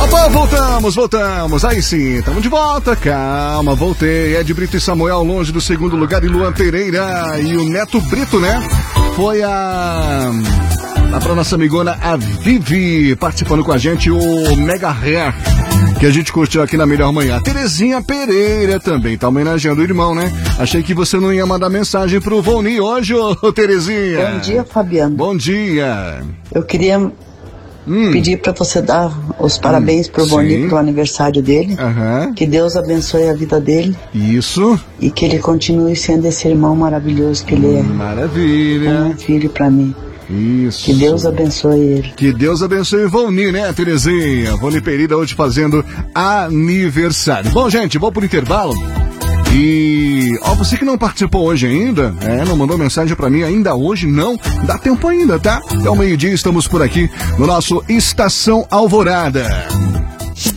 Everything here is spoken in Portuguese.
Bom, voltamos. Aí sim, estamos de volta. Calma, voltei. Ed Brito e Samuel longe do segundo lugar e Luan Pereira e o Neto Brito, né? Foi lá pra nossa amigona, a Vivi, participando com a gente, o Mega Hair, que a gente curtiu aqui na Melhor Manhã. A Terezinha Pereira também tá homenageando o irmão, né? Achei que você não ia mandar mensagem pro Volney hoje, ô Terezinha. Bom dia, Fabiano. Bom dia. Eu queria pedir para você dar os parabéns pro Volney pro aniversário dele. Que Deus abençoe a vida dele. Isso. E que ele continue sendo esse irmão maravilhoso que ele é. Maravilha. Um filho para mim. Isso. Que Deus abençoe ele. Que Deus abençoe o Volney, né, Terezinha? Volney Pereira hoje fazendo aniversário. Bom, gente, vou pro intervalo. E, você que não participou hoje ainda, não mandou mensagem pra mim ainda hoje, não, dá tempo ainda, tá? Até o meio-dia estamos por aqui no nosso Estação Alvorada.